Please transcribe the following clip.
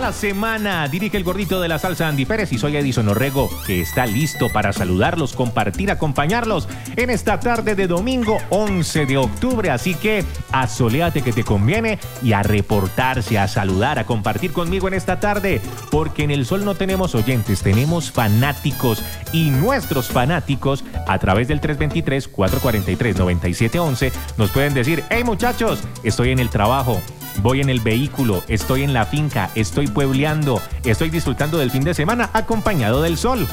la semana. Dirige el gordito de la salsa Andy Pérez y soy Edison Orrego, que está listo para saludarlos, compartir, acompañarlos en esta tarde de domingo 11 de octubre. Así que asoléate que te conviene y a reportarse, a saludar, a compartir conmigo en esta tarde, porque en el Sol no tenemos oyentes, tenemos fanáticos, y nuestros fanáticos a través del 323-443-9711 nos pueden decir: hey muchachos, estoy en el trabajo, voy en el vehículo, estoy en la finca, estoy puebleando, estoy disfrutando del fin de semana acompañado del sol.